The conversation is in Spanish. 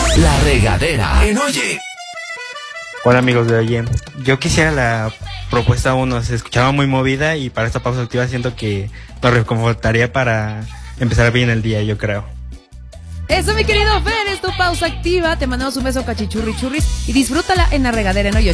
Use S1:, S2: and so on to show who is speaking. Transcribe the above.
S1: La Regadera en Oye.
S2: Hola amigos de Oye, yo quisiera la propuesta 1, se escuchaba muy movida y para esta pausa activa siento que nos reconfortaría para empezar bien el día, yo creo.
S3: Eso, mi querido Fer, es tu pausa activa. Te mandamos un beso cachichurri churris y disfrútala en La Regadera en Oye.